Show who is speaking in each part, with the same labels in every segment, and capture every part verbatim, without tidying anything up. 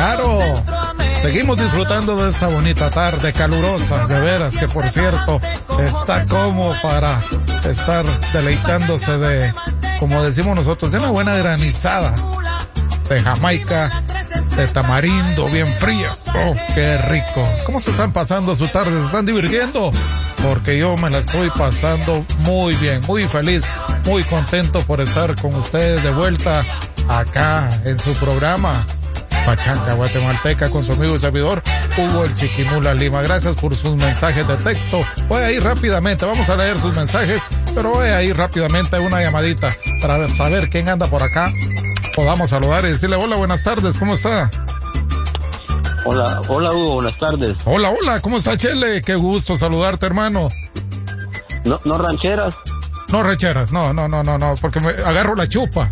Speaker 1: Claro, seguimos disfrutando de esta bonita tarde calurosa, de veras que por cierto está como para estar deleitándose de, como decimos nosotros, de una buena granizada de Jamaica, de tamarindo bien fría. Oh, qué rico. ¿Cómo se están pasando su tarde? ¿Se están divirtiendo? Porque yo me la estoy pasando muy bien, muy feliz, muy contento por estar con ustedes de vuelta acá en su programa Pachanga Guatemalteca con su amigo y servidor Hugo el Chiquimula Lima. Gracias por sus mensajes de texto. Voy a ir rápidamente, vamos a leer sus mensajes, pero voy a ir rápidamente a una llamadita para saber quién anda por acá. Podamos saludar y decirle hola, buenas tardes, ¿cómo está?
Speaker 2: Hola, hola Hugo, buenas tardes.
Speaker 1: Hola, hola, ¿cómo está Chele? Qué gusto saludarte, hermano.
Speaker 2: No, no rancheras.
Speaker 1: No rancheras, no, no, no, no, no, porque me agarro la chupa.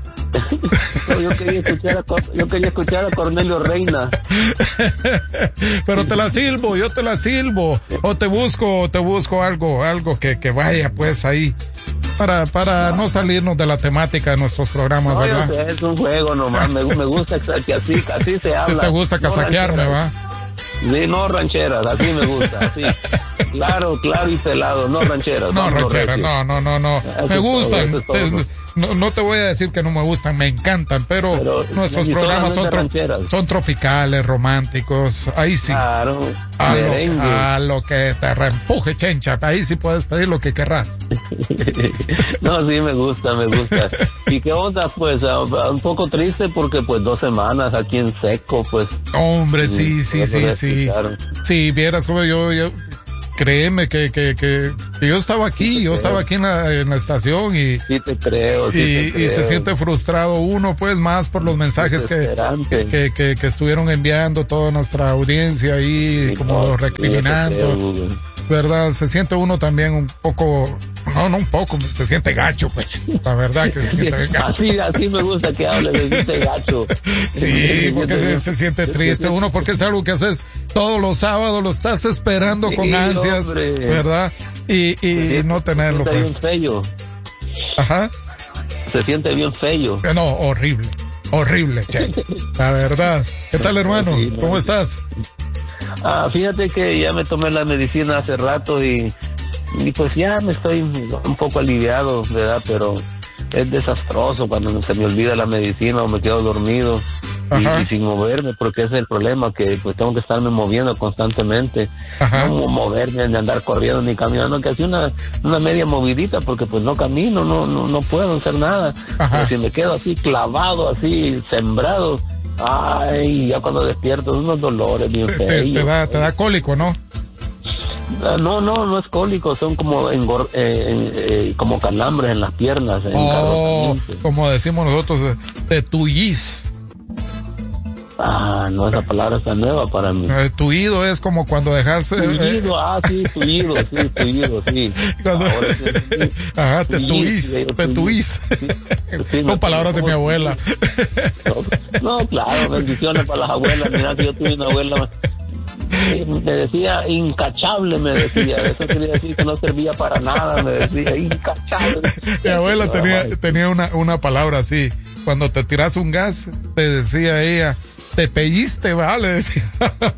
Speaker 2: No, yo quería escuchar a, yo quería escuchar a Cornelio Reina.
Speaker 1: Pero te la silbo, yo te la silbo. O te busco, te busco algo, algo que, que vaya pues ahí. Para, para no salirnos de la temática de nuestros programas,
Speaker 2: no,
Speaker 1: ¿verdad?
Speaker 2: Sé, es un juego nomás, me, me gusta que así, así se habla.
Speaker 1: ¿Te gusta casaquearme,
Speaker 2: no
Speaker 1: va?
Speaker 2: Sí, no rancheras, así me gusta, así. Claro, claro y pelado, no rancheras.
Speaker 1: No rancheras, no, no, no, no. Me gustan. Todo, todo. No, no te voy a decir que no me gustan, me encantan, pero, pero nuestros programas son, tro son tropicales, románticos, ahí sí.
Speaker 2: Claro,
Speaker 1: a lo, a lo que te reempuje, chencha, ahí sí puedes pedir lo que querrás.
Speaker 2: No, sí, me gusta, me gusta. ¿Y qué onda? Pues un poco triste porque pues dos semanas aquí en seco, pues.
Speaker 1: Hombre, sí, sí, sí, sí. Sí, vieras como yo... yo créeme que, que, que, que yo estaba aquí, sí yo creo. estaba aquí en la, en la estación y,
Speaker 2: sí te creo, sí
Speaker 1: y,
Speaker 2: te creo.
Speaker 1: y se siente frustrado uno pues más por los mensajes que, que, que, que estuvieron enviando toda nuestra audiencia ahí, sí, como no, recriminando, creo, ¿verdad? Se siente uno también un poco, no, no un poco, se siente gacho pues, la verdad que se siente gacho.
Speaker 2: Así, así me gusta que hable, se siente gacho.
Speaker 1: Sí, porque se, se siente triste uno, porque es algo que haces todos los sábados, lo estás esperando sí, con ansias, hombre. ¿Verdad? Y, y se no tenerlo
Speaker 2: se siente
Speaker 1: pues.
Speaker 2: bien feo.
Speaker 1: Ajá.
Speaker 2: Se siente bien feo.
Speaker 1: No, horrible, horrible, che. La verdad. ¿Qué tal, hermano? Sí, ¿cómo estás?
Speaker 2: Ah, fíjate que ya me tomé la medicina hace rato y, y pues ya me estoy un poco aliviado, ¿verdad? Pero es desastroso cuando se me olvida la medicina o me quedo dormido y, y sin moverme, porque ese es el problema, que pues tengo que estarme moviendo constantemente. Ajá. No moverme, ni andar corriendo ni caminando, que así una, una media movidita, porque pues no camino, no, no, no puedo hacer nada. Pero si me quedo así clavado, así sembrado, ay, ya cuando despierto unos dolores bien feos.
Speaker 1: Te, te da, te da cólico, ¿no?
Speaker 2: No, no, no es cólico, son como engor, eh, eh, como calambres en las piernas.
Speaker 1: Oh, como decimos nosotros, de, de tuyís.
Speaker 2: Ah, no, esa palabra está nueva para mí.
Speaker 1: Eh, tuido es como cuando dejas... Eh,
Speaker 2: tuido, ah, sí, tuido, sí, tuido, sí.
Speaker 1: Cuando... Sí. Ajá, te tuís, te tuís. Sí, sí, son palabras de mi abuela.
Speaker 2: No, no, claro, bendiciones para las abuelas. Mira que yo tuve una abuela... me decía incachable, me decía, eso quería decir que no servía para nada, me decía incachable.
Speaker 1: Mi abuela tenía, tenía una, una palabra así, cuando te tiras un gas, te decía ella, te pelliste, ¿vale? Decía.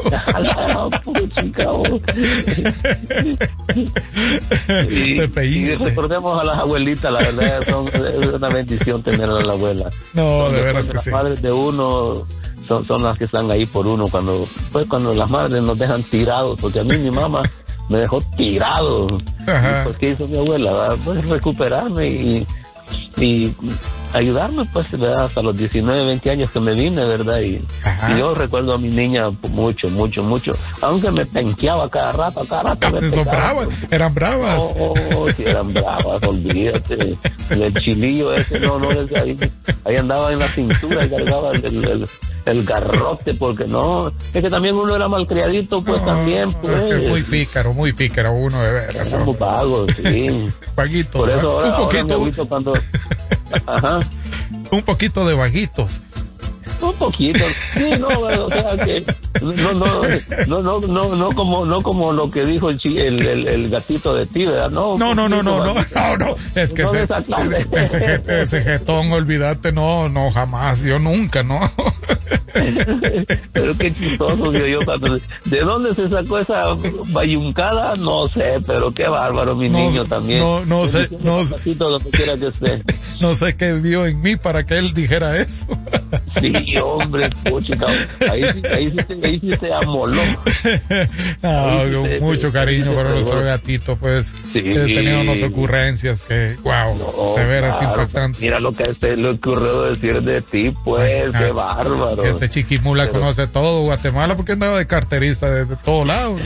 Speaker 2: y,
Speaker 1: te pelliste.
Speaker 2: Y recordemos a las abuelitas, la verdad, son, es una bendición tener a la abuela.
Speaker 1: No, de veras que
Speaker 2: las
Speaker 1: sí.
Speaker 2: Las madres de uno son, son las que están ahí por uno, cuando, pues cuando las madres nos dejan tirados, porque a mí mi mamá me dejó tirado. Ajá. Y pues, ¿qué hizo mi abuela? ¿Verdad? Pues recuperarme y, y ayudarme, pues, ¿verdad? Hasta los diecinueve, veinte años que me vine, ¿verdad? Y, y yo recuerdo a mi niña mucho, mucho, mucho, aunque me penqueaba cada rato, cada rato.
Speaker 1: Me son bravas, eran bravas.
Speaker 2: Oh, sí, eran bravas, olvídate. El chilillo ese, no, no, ese, ahí, ahí andaba en la cintura y cargaba el, el, el, el garrote, porque no, es que también uno era malcriadito, pues, no, también, pues.
Speaker 1: Es que es muy pícaro, muy pícaro uno, de veras.
Speaker 2: Somos vagos, sí.
Speaker 1: Vaguito.
Speaker 2: Por eso ahora,
Speaker 1: un poquito.
Speaker 2: Ahora me cuando... Ajá.
Speaker 1: Un poquito de vaguitos.
Speaker 2: Un poquito, sí, no, o sea que no, no, no, no, no, no como, no como lo que dijo el, el, el, el gatito de ti, ¿verdad? No,
Speaker 1: no, no, no, no, no, no, no, es que no ese, ese, ese jetón, olvídate, no, no, jamás, yo nunca, no.
Speaker 2: Pero qué chistoso, yo, yo cuando, ¿de dónde se sacó esa bayuncada? No sé, pero qué bárbaro, mi
Speaker 1: no,
Speaker 2: niño también.
Speaker 1: No, no sé, no sé.
Speaker 2: Donde quiera que esté.
Speaker 1: No sé qué vio en mí para que él dijera eso.
Speaker 2: Sí, hombre, puchica, ahí sí, ahí sí, se, ahí sí se amoló.
Speaker 1: No, sí, mucho cariño para nuestro gatito, pues, sí. Que tenía unas ocurrencias que, wow, no, de veras claro, impactante.
Speaker 2: Mira lo que este le ocurrió decir de ti, pues, ay, qué ay, bárbaro.
Speaker 1: Este chiquimula pero... conoce todo Guatemala porque andaba de carterista de, de todos lados.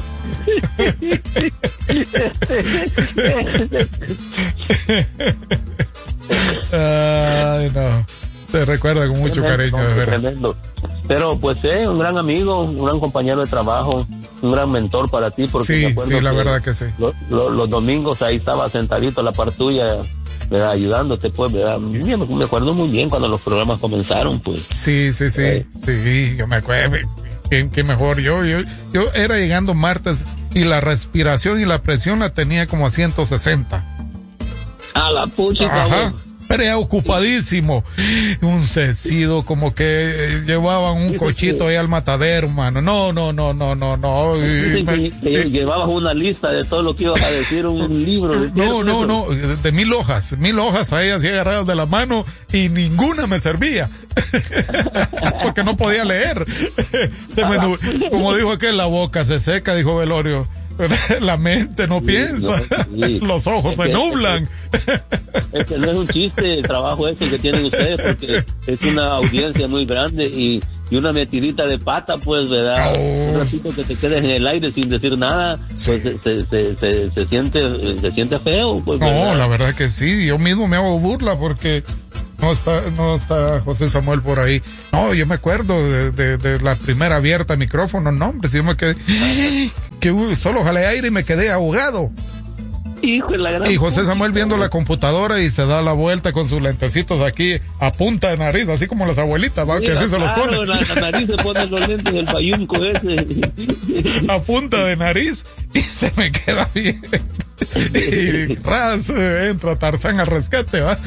Speaker 1: Ay, no. Te recuerda con mucho tremendo, cariño, de veras. Tremendo.
Speaker 2: Pero pues eh, un gran amigo, un gran compañero de trabajo, un gran mentor para ti. Porque
Speaker 1: sí, sí, la verdad que sí.
Speaker 2: Lo, lo, los domingos ahí estaba sentadito a la par tuya, ¿verdad? Ayudándote, pues, ¿verdad? Yo me acuerdo muy bien cuando los programas comenzaron, pues.
Speaker 1: Sí, sí, sí, eh. sí, yo me acuerdo. Qué, qué mejor, yo, yo, yo era llegando martes y la respiración y la presión la tenía como a ciento sesenta.
Speaker 2: A la pucha,
Speaker 1: ajá. Preocupadísimo. Un cecido como que llevaban un cochito ahí al matadero, mano. No, no, no, no, no, no.
Speaker 2: Sí, me, que llevabas una lista de todo lo que ibas a decir, un libro. De
Speaker 1: no, no, no, de, de mil hojas, mil hojas ahí así agarradas de la mano y ninguna me servía. Porque no podía leer. Se me, como dijo aquel, la boca se seca, dijo Velorio. La mente no sí, piensa, no, sí. Los ojos es se que, nublan.
Speaker 2: Es que no es un chiste el trabajo ese que tienen ustedes, porque es una audiencia muy grande y, y una metidita de pata, pues, ¿verdad? Oh, un ratito que te quedes en el aire sin decir nada, sí. Pues se, se, se, se, siente, se siente feo. Pues,
Speaker 1: no, ¿verdad? La verdad que sí, yo mismo me hago burla porque no está, no está José Samuel por ahí. No, yo me acuerdo de, de, de la primera abierta micrófono, no, hombre, si yo me quedé, que uh, solo jalé aire y me quedé ahogado.
Speaker 2: Hijo de la gran
Speaker 1: y José Samuel viendo la computadora y se da la vuelta con sus lentecitos aquí a punta de nariz, así como las abuelitas, ¿va? Sí, que así claro, se los ponen.
Speaker 2: La, la nariz se pone los lentes del bayunco ese.
Speaker 1: A punta de nariz y se me queda bien. Y ras, entra Tarzán al rescate, ¿va?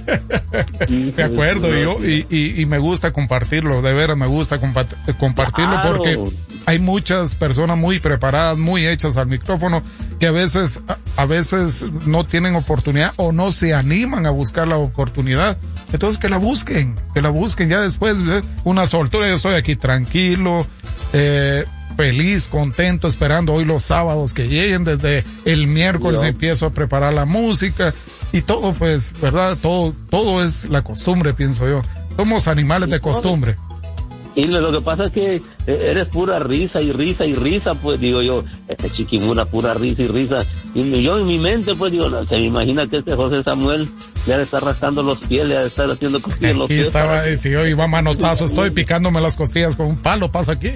Speaker 1: Me acuerdo yo y, y, y me gusta compartirlo, de veras me gusta compa- compartirlo claro. Porque hay muchas personas muy preparadas, muy hechas al micrófono que a veces, a, a veces no tienen oportunidad o no se animan a buscar la oportunidad. Entonces que la busquen, que la busquen ya después, ¿ves? Una soltura, yo estoy aquí tranquilo, eh, feliz, contento, esperando hoy los sábados que lleguen. Desde el miércoles no. Empiezo a preparar la música y todo, pues, ¿verdad? Todo, todo es la costumbre, pienso yo. Somos animales de costumbre.
Speaker 2: Y lo que pasa es que eres pura risa y risa y risa, pues digo yo, este chiquimuna pura risa y risa. Y yo en mi mente, pues digo, se me imagina que este José Samuel le ha de estar rascando los pies, le ha de estar haciendo costillas en los pies.
Speaker 1: Y estaba, para... si yo iba a manotazo, estoy picándome las costillas con un palo, pasa aquí.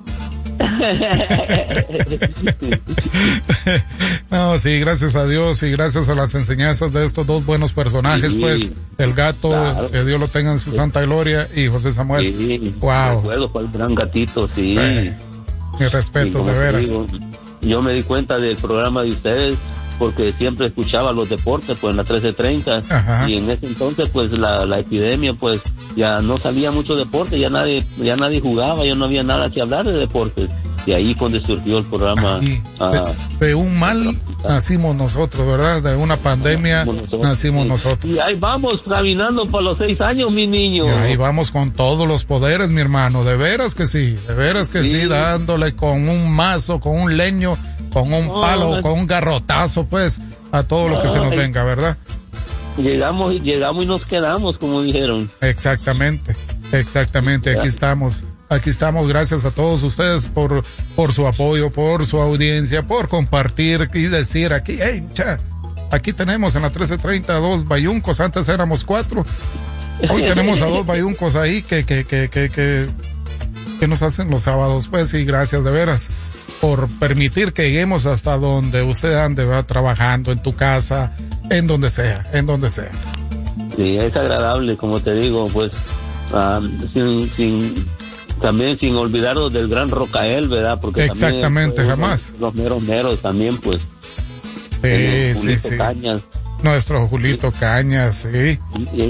Speaker 1: No, sí, gracias a Dios y gracias a las enseñanzas de estos dos buenos personajes, sí, pues, el gato, claro. Que Dios lo tenga en su sí. santa gloria, y José Samuel.
Speaker 2: Sí,
Speaker 1: wow.
Speaker 2: Recuerdo por el gran gatito, sí.
Speaker 1: Eh, mi respeto, de veras.
Speaker 2: Digo, yo me di cuenta del programa de ustedes porque siempre escuchaba los deportes, pues en la trece treinta. Ajá. Y en ese entonces, pues la, la epidemia, pues ya no salía mucho deporte, ya nadie, ya nadie jugaba, ya no había nada que hablar de deportes. Y ahí fue donde surgió el programa.
Speaker 1: Y de, de un mal nacimos nosotros, ¿verdad? De una pandemia nacimos nosotros. Nacimos sí. nosotros.
Speaker 2: Y ahí vamos caminando para los seis años, mi niño.
Speaker 1: Y ahí vamos con todos los poderes, mi hermano. De veras que sí, de veras que sí, sí dándole con un mazo, con un leño, con un no, palo, no, con un garrotazo, pues, a todo no, lo que se nos venga, ¿verdad?
Speaker 2: Llegamos y llegamos y nos quedamos, como dijeron.
Speaker 1: Exactamente, exactamente, aquí estamos. Aquí estamos, gracias a todos ustedes por, por su apoyo, por su audiencia, por compartir y decir aquí, hey, cha, aquí tenemos en la trece treinta dos bayuncos, antes éramos cuatro, hoy tenemos a dos bayuncos ahí que, que, que, que, que, que nos hacen los sábados, pues, y gracias de veras por permitir que lleguemos hasta donde usted ande, va trabajando en tu casa, en donde sea, en donde sea.
Speaker 2: Sí, es agradable, como te digo, pues, um, sin, sin, también sin olvidarnos del gran Rocael, ¿verdad? Porque
Speaker 1: exactamente,
Speaker 2: también
Speaker 1: jamás.
Speaker 2: Los, los meros meros también, pues.
Speaker 1: Sí, sí, sí.
Speaker 2: Cañas.
Speaker 1: Nuestro Julito Cañas, sí.
Speaker 2: Y, y,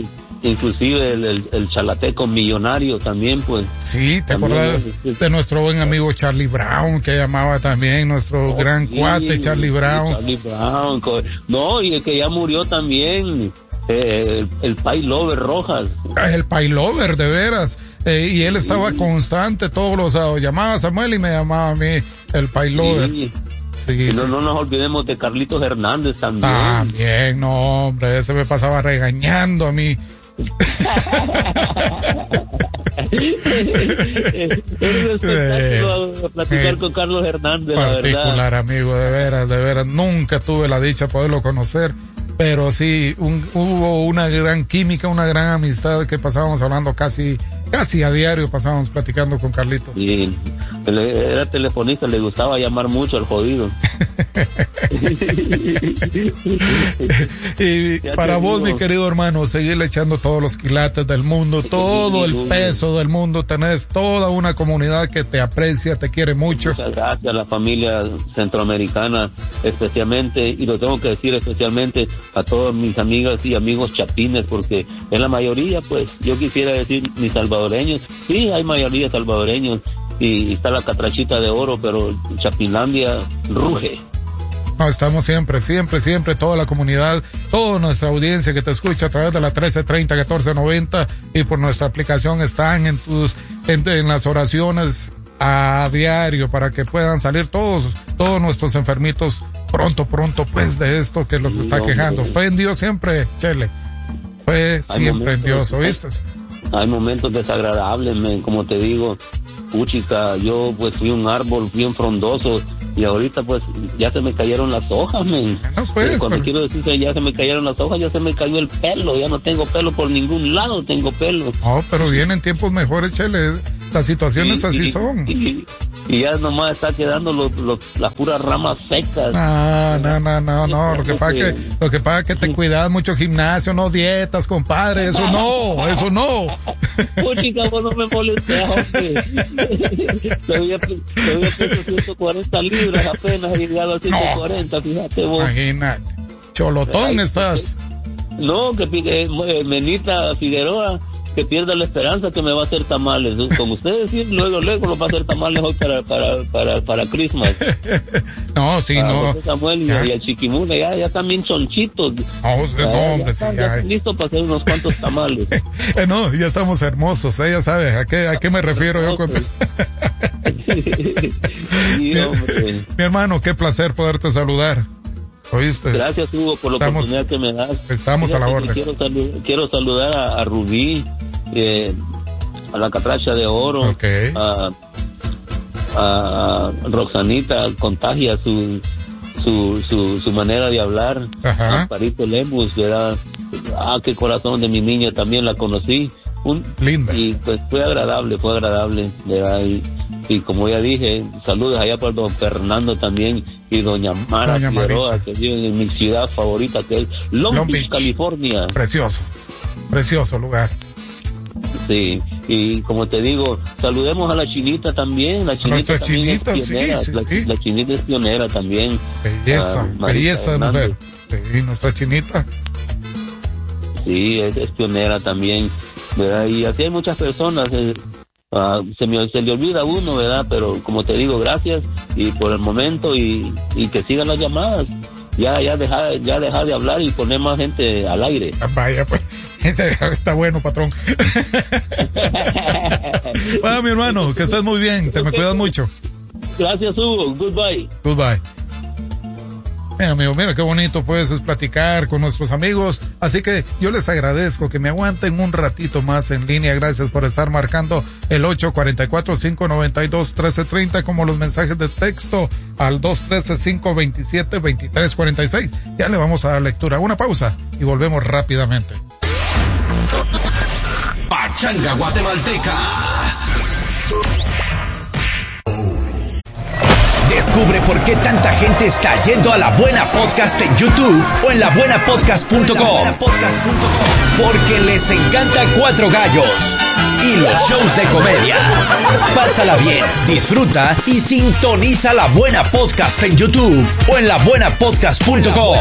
Speaker 2: inclusive el, el, el chalateco millonario también, pues.
Speaker 1: Sí, ¿te
Speaker 2: también
Speaker 1: acuerdas
Speaker 2: es,
Speaker 1: de nuestro buen amigo Charlie Brown, que llamaba también, nuestro oh, gran sí, cuate Charlie Brown?
Speaker 2: Charlie Brown, no, y el que ya murió también, eh, el, el Pailover Rojas.
Speaker 1: El Pailover, de veras, eh, y él estaba sí. constante, todos los sábados, llamaba a Samuel y me llamaba a mí, el Pailover. Sí. Sí,
Speaker 2: y no,
Speaker 1: sí,
Speaker 2: no
Speaker 1: sí.
Speaker 2: nos olvidemos de Carlitos Hernández también.
Speaker 1: También, no, hombre, ese me pasaba regañando a mí.
Speaker 2: Es un espectáculo platicar eh, con Carlos Hernández, la verdad.
Speaker 1: Particular, amigo, de veras, de veras. Nunca tuve la dicha de poderlo conocer, pero sí, un, hubo una gran química, una gran amistad que pasábamos hablando casi, casi a diario, pasábamos platicando con Carlitos.
Speaker 2: Sí, era telefonista, le gustaba llamar mucho al jodido.
Speaker 1: Y
Speaker 2: ya
Speaker 1: para vos,
Speaker 2: digo.
Speaker 1: mi querido hermano, seguirle echando todos los quilates del mundo, todo el peso del mundo, tenés toda una comunidad que te aprecia, te quiere mucho.
Speaker 2: Muchas gracias a la familia centroamericana, especialmente, y lo tengo que decir especialmente a todas mis amigas y amigos chapines, porque en la mayoría, pues, yo quisiera decir mis salvadoreños, sí, hay mayoría salvadoreños, y está la catrachita de oro, pero Chapinlandia ruge.
Speaker 1: No, estamos siempre, siempre, siempre, toda la comunidad, toda nuestra audiencia que te escucha a través de la trece treinta catorce noventa y por nuestra aplicación están en tus, en, en las oraciones a diario para que puedan salir todos, todos nuestros enfermitos pronto, pronto, pues, de esto que los está quejando. Fue en Dios siempre, Chele. Fue siempre en Dios, ¿oíste?
Speaker 2: Hay momentos desagradables, men, como te digo, puchica, yo pues fui un árbol bien frondoso y ahorita pues ya se me cayeron las hojas, men.
Speaker 1: No, pues,
Speaker 2: Cuando
Speaker 1: pero...
Speaker 2: quiero decir que ya se me cayeron las hojas, ya se me cayó el pelo, ya no tengo pelo por ningún lado, tengo pelo.
Speaker 1: No, pero vienen tiempos mejores, Chele, las situaciones
Speaker 2: y,
Speaker 1: así
Speaker 2: y,
Speaker 1: son.
Speaker 2: Y, y ya nomás está quedando los, los, las puras ramas secas.
Speaker 1: No, no, no, no, no, lo que pasa que, lo que pasa es que te cuidas mucho gimnasio, no dietas, compadre, eso no, eso no.
Speaker 2: Puchica, vos no me molestes, hombre. Te había puesto ciento cuarenta libras apenas y llegado a ciento cuarenta, no. Fíjate vos.
Speaker 1: Imagínate, cholotón Ay, estás.
Speaker 2: No, que pique, Menita Figueroa, que pierda la esperanza que me va a hacer tamales. Como ustedes sí, luego, luego lo va a hacer tamales hoy para, para, para, para Christmas.
Speaker 1: No, sí,
Speaker 2: para
Speaker 1: no.
Speaker 2: José Samuel y, y el Chiquimula, ya, ya están bien chonchitos.
Speaker 1: No,
Speaker 2: ya,
Speaker 1: no hombre,
Speaker 2: ya
Speaker 1: sí,
Speaker 2: están,
Speaker 1: ya.
Speaker 2: ya están listos para hacer unos cuantos tamales.
Speaker 1: eh, no, ya estamos hermosos, ¿eh? Ya sabes, ¿a qué, a qué me refiero yo cuando...
Speaker 2: Sí,
Speaker 1: mi,
Speaker 2: hombre.
Speaker 1: mi hermano, qué placer poderte saludar. ¿Oíste?
Speaker 2: Gracias, Hugo, por la estamos, oportunidad que me das.
Speaker 1: Estamos
Speaker 2: Fíjate
Speaker 1: a la orden.
Speaker 2: Quiero, salu- quiero saludar a, a Rubí, eh, a la Catracha de Oro,
Speaker 1: okay.
Speaker 2: a, a Roxanita, contagia su su su, su manera de hablar.
Speaker 1: Ajá.
Speaker 2: A Parito Lemus, ¿verdad? Ah, qué corazón de mi niña, también la conocí. Un,
Speaker 1: Linda.
Speaker 2: Y pues fue agradable, fue agradable, ¿verdad? Y, y como ya dije, saludos allá para don Fernando también y doña Mara
Speaker 1: doña
Speaker 2: Figueroa, que viven en mi ciudad favorita, que es Long, Long Beach, Beach, California.
Speaker 1: Precioso, precioso lugar.
Speaker 2: Sí, y como te digo, saludemos a la Chinita también, la Chinita
Speaker 1: Nuestra
Speaker 2: también
Speaker 1: Chinita,
Speaker 2: es pionera,
Speaker 1: sí, sí,
Speaker 2: la,
Speaker 1: sí.
Speaker 2: la Chinita es pionera también.
Speaker 1: Belleza, belleza de mujer. Sí, nuestra Chinita.
Speaker 2: Sí, es, es pionera también, ¿verdad? Y así hay muchas personas, eh, uh, se, me, se le olvida uno, ¿verdad? Pero como te digo, gracias y por el momento y, y que sigan las llamadas. Ya, ya deja, ya deja de hablar y poner más gente al aire.
Speaker 1: Ah, vaya, pues, está bueno, patrón. Bueno, mi hermano, que estés muy bien, te me cuidas mucho.
Speaker 2: Gracias, Hugo, goodbye.
Speaker 1: Goodbye. Mira, amigo, mira qué bonito pues es platicar con nuestros amigos, así que yo les agradezco que me aguanten un ratito más en línea. Gracias por estar marcando el ocho cuatro cuatro, cinco nueve dos, uno tres tres cero como los mensajes de texto al dos uno tres, cinco dos siete, dos tres cuatro seis. Ya le vamos a dar lectura. Una pausa y volvemos rápidamente.
Speaker 3: Pachanga Guatemalteca. Descubre por qué tanta gente está yendo a La Buena Podcast en YouTube o en la buena podcast punto com. Porque les encanta Cuatro Gallos y los shows de comedia. Pásala bien, disfruta y sintoniza La Buena Podcast en YouTube o en la buena podcast punto com.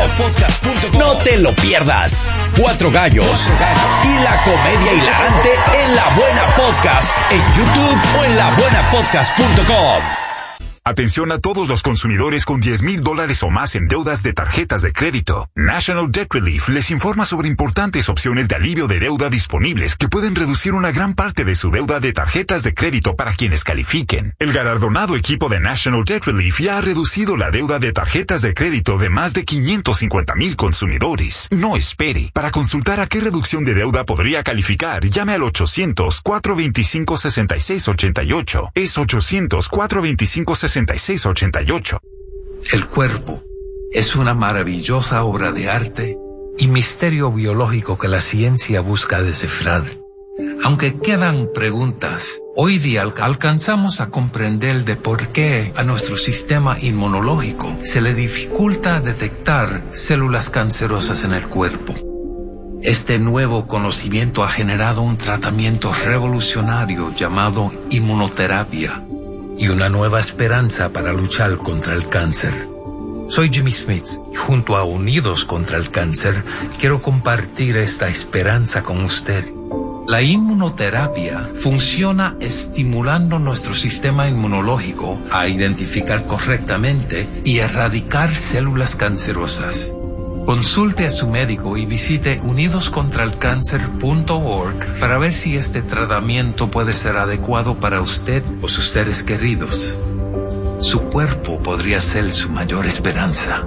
Speaker 3: No te lo pierdas. Cuatro Gallos y la comedia hilarante en La Buena Podcast en YouTube o en la buena podcast punto com.
Speaker 4: Atención a todos los consumidores con diez mil dólares o más en deudas de tarjetas de crédito. National Debt Relief les informa sobre importantes opciones de alivio de deuda disponibles que pueden reducir una gran parte de su deuda de tarjetas de crédito para quienes califiquen. El galardonado equipo de National Debt Relief ya ha reducido la deuda de tarjetas de crédito de más de quinientos cincuenta mil consumidores. No espere. Para consultar a qué reducción de deuda podría calificar, llame al ochocientos, cuatrocientos veinticinco, sesenta y seis ochenta y ocho. Es ochocientos, cuatrocientos veinticinco, sesenta y seis ochenta y ocho.
Speaker 5: El cuerpo es una maravillosa obra de arte y misterio biológico que la ciencia busca descifrar. Aunque quedan preguntas, hoy día alcanzamos a comprender de por qué a nuestro sistema inmunológico se le dificulta detectar células cancerosas en el cuerpo. Este nuevo conocimiento ha generado un tratamiento revolucionario llamado inmunoterapia y una nueva esperanza para luchar contra el cáncer. Soy Jimmy Smith y junto a Unidos contra el Cáncer quiero compartir esta esperanza con usted. La inmunoterapia funciona estimulando nuestro sistema inmunológico a identificar correctamente y erradicar células cancerosas. Consulte a su médico y visite unidos contra el cáncer punto org para ver si este tratamiento puede ser adecuado para usted o sus seres queridos. Su cuerpo podría ser su mayor esperanza.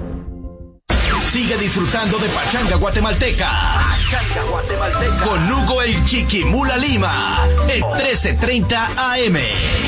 Speaker 3: Sigue disfrutando de Pachanga Guatemalteca. Pachanga Guatemalteca. Con Hugo el Chiquimula Lima. En trece treinta A M.